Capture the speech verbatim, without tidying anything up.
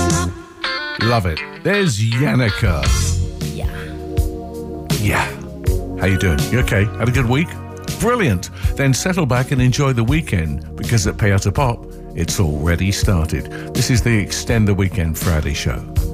Love it. There's Yannicka. Yeah. Yeah. How you doing? You okay? Had a good week? Brilliant. Then settle back and enjoy the weekend, because at Pay Out a Pop, it's already started. This is the Extend the Weekend Friday show.